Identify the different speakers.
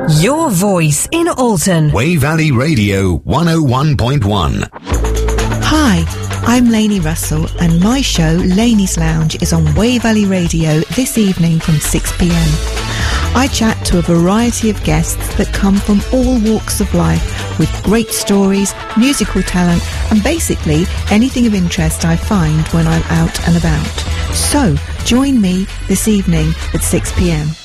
Speaker 1: Your voice in Alton.
Speaker 2: Wey Valley Radio 101.1.
Speaker 3: Hi, I'm Lainey Russell and my show Lainey's Lounge is on Wey Valley Radio this evening from 6pm. I chat to a variety of guests that come from all walks of life with great stories, musical talent and basically anything of interest I find when I'm out and about. So, join me this evening at 6pm.